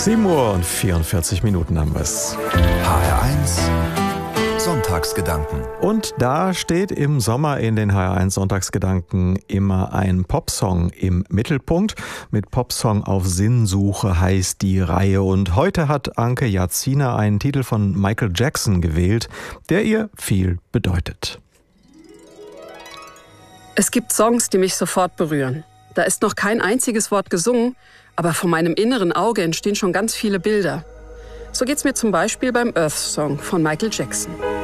7 Uhr und 44 Minuten haben wir es. HR1 Sonntagsgedanken. Und da steht im Sommer in den HR1 Sonntagsgedanken immer ein Popsong im Mittelpunkt. Mit Popsong auf Sinnsuche heißt die Reihe. Und heute hat Anke Jazina einen Titel von Michael Jackson gewählt, der ihr viel bedeutet. Es gibt Songs, die mich sofort berühren. Da ist noch kein einziges Wort gesungen, aber vor meinem inneren Auge entstehen schon ganz viele Bilder. So geht's mir zum Beispiel beim Earth Song von Michael Jackson.